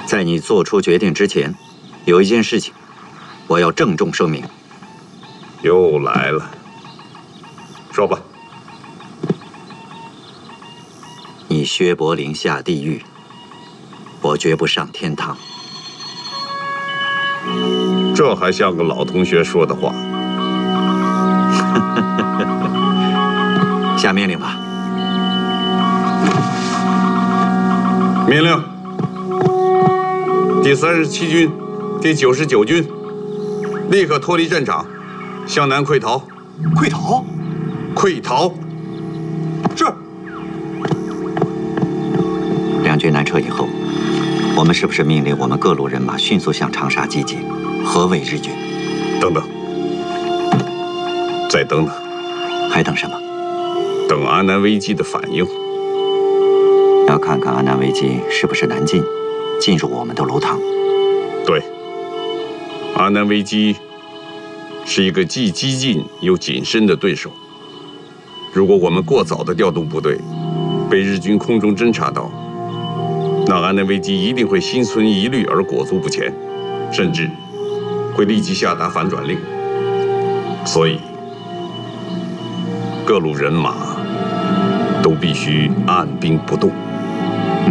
在你做出决定之前，有一件事情，我要郑重声明。 又来了，说吧。 你薛伯陵下地狱，我绝不上天堂。 这还像个老同学说的话。 下命令吧。 命令：第37军、第99军立刻脱离战场，向南溃逃。 溃逃？ 溃逃！ 是。 两军南撤以后，我们是不是命令我们各路人马迅速向长沙集结，合围日军？ 等等，再等等。 还等什么？ 等阿南危机的反应。 要看看阿南危机是不是南进入我们的楼堂。 对，阿南危机是一个既激进又谨慎的对手。如果我们过早的调动部队，被日军空中侦察到，那阿南危机一定会心存疑虑而裹足不前，甚至会立即下达反转令。所以，各路人马都必须按兵不动。